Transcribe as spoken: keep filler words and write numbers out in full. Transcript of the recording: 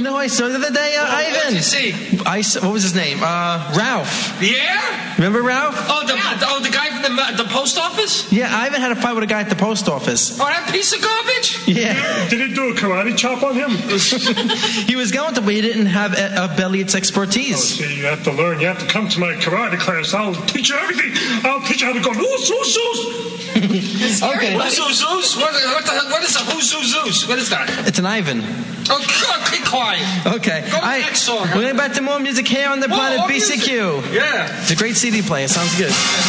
you know who I saw the other day, uh, Oh, Ivan? what did you see? I saw, what was his name? Uh, Ralph. Yeah? Remember Ralph? Oh, the, oh, the guy from the, the post office? Yeah, Ivan had a fight with a guy at the post office. Oh, that piece of garbage? Yeah. Did he do a karate chop on him? He was going to, but he didn't have uh, Belliot's Oh, expertise. see, you have to learn. You have to come to my karate class. I'll teach you everything. I'll teach you how to go loose, loose, loose. Okay. Who's who's who's? What, what, the, what is a who's who's who's? What is that? It's an Ivan. Oh, God, keep quiet. Okay. Go to the I, next song. We're going back to more music here on the Whoa, planet more B C Q. music. Yeah. It's a great C D player. Sounds good.